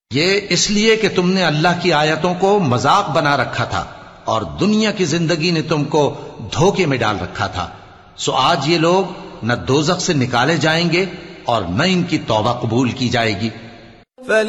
ये इसलिए कि तुमने अल्लाह की आयतों को मजाक बना रखा था और दुनिया की जिंदगी ने तुमको धोखे में डाल रखा था। सो आज ये लोग न दोजख से निकाले जाएंगे और न इनकी तौबा कबूल की जाएगी।